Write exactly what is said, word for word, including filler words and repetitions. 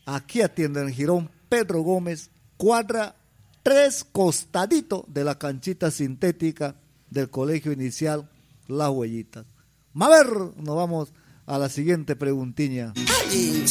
aquí atiende en Girón Pedro Gómez, cuadra tres costadito de la canchita sintética del Colegio Inicial Las Huellitas. A ver, nos vamos a la siguiente preguntiña.